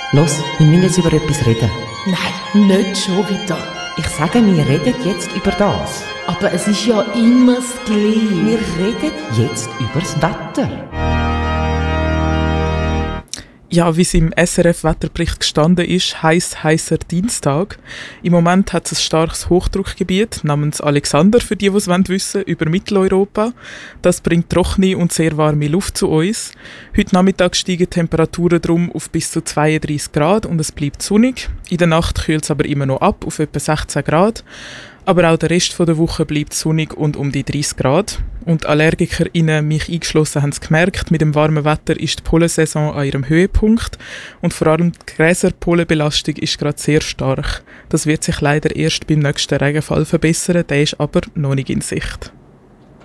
Los, wir müssen jetzt über etwas reden. Nein, nicht schon wieder. Ich sage, wir reden jetzt über das. Aber es ist ja immer das Gleiche. Wir reden jetzt über das Wetter. Ja, wie es im SRF-Wetterbericht gestanden ist, heißer Dienstag. Im Moment hat es ein starkes Hochdruckgebiet namens Alexander, für die es wissen wollen, über Mitteleuropa. Das bringt trockene und sehr warme Luft zu uns. Heute Nachmittag steigen die Temperaturen drum auf bis zu 32 Grad und es bleibt sonnig. In der Nacht kühlt es aber immer noch ab auf etwa 16 Grad. Aber auch der Rest der Woche bleibt sonnig und um die 30 Grad. Und AllergikerInnen, mich eingeschlossen, haben es gemerkt, mit dem warmen Wetter ist die Pollensaison an ihrem Höhepunkt und vor allem die Gräserpollenbelastung ist gerade sehr stark. Das wird sich leider erst beim nächsten Regenfall verbessern, der ist aber noch nicht in Sicht.